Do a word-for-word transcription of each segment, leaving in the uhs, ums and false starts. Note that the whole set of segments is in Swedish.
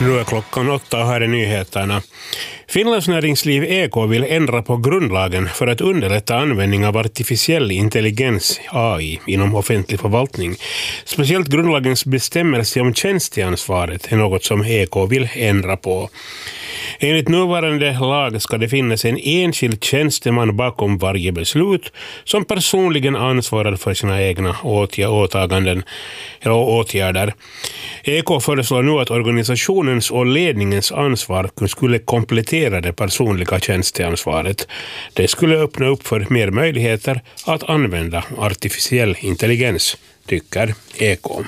Nu är klockan åtta och här är nyheterna. Finlands näringsliv E K vill ändra på grundlagen för att underlätta användning av artificiell intelligens A I inom offentlig förvaltning. Speciellt grundlagens bestämmelse om tjänsteansvaret är något som E K vill ändra på. Enligt nuvarande lag ska det finnas en enskild tjänsteman bakom varje beslut som personligen ansvarar för sina egna åtaganden eller åtgärder. E K föreslår nu att organisationens och ledningens ansvar skulle komplettera det personliga tjänsteansvaret. Det skulle öppna upp för mer möjligheter att använda artificiell intelligens, tycker E K.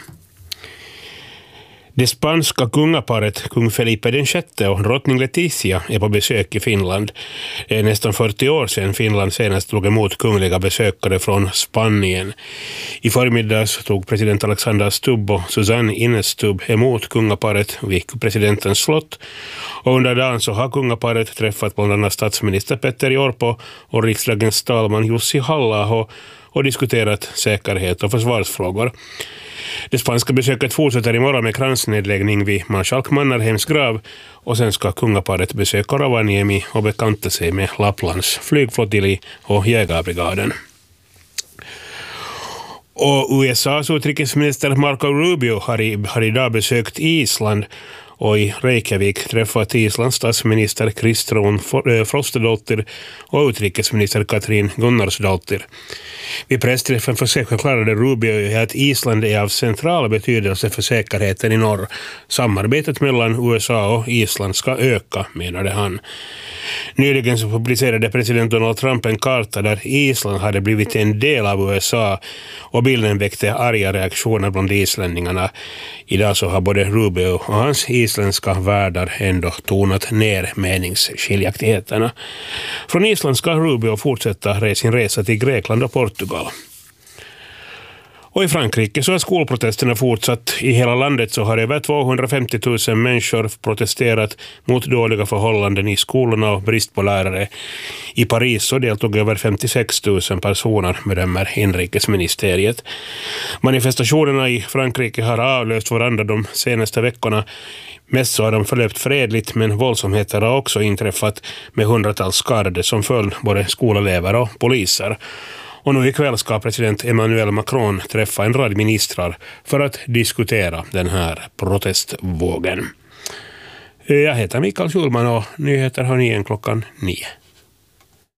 Det spanska kungaparet kung Felipe den sjätte och drottning Letizia är på besök i Finland. Det är nästan fyrtio år sedan Finland senast tog emot kungliga besökare från Spanien. I förmiddags tog president Alexander Stubb och Susanne Ines Stubb emot kungaparet vid presidentens slott. Och under dagen så har kungaparet träffat bland annat statsminister Petteri Orpo och riksdagens talman Jussi Halla-aho och diskuterat säkerhet och försvarsfrågor. Det spanska besöket fortsätter imorgon med kransnedläggning vid marskalk Mannerheims grav och sen ska kungaparet besöka Rovaniemi och bekanta sig med Lapplands flygflottilj och jägarbrigaden. Och U S A:s utrikesminister Marco Rubio har, i, har idag besökt Island och i Reykjavik träffat Islands statsminister Kristrún Frostadóttir och utrikesminister Katrín Gunnarsdóttir. Vid pressträffen förklarade Rubio att Island är av central betydelse för säkerheten i norr. Samarbetet mellan U S A och Island ska öka, menade han. Nyligen så publicerade president Donald Trump en karta där Island hade blivit en del av U S A och bilden väckte arga reaktioner bland islänningarna. Idag så har både Rubio och hans isländska värdar ändå tonat ner meningsskiljaktigheterna. Från Island ska Rubio fortsätta sin resa till Grekland och Portugal. Och i Frankrike så har skolprotesterna fortsatt. I hela landet så har över tvåhundrafemtio tusen människor protesterat mot dåliga förhållanden i skolorna och brist på lärare. I Paris så deltog över femtiosex tusen personer, bedömer inrikesministeriet. Manifestationerna i Frankrike har avlöst varandra de senaste veckorna. Mest så har de förlöpt fredligt, men våldsamheter har också inträffat med hundratals skadade som följd, både skolelever och poliser. Och nu ikväll ska president Emmanuel Macron träffa en rad ministrar för att diskutera den här protestvågen. Jag heter Mikael Schulman och nyheter har ni igen klockan nio.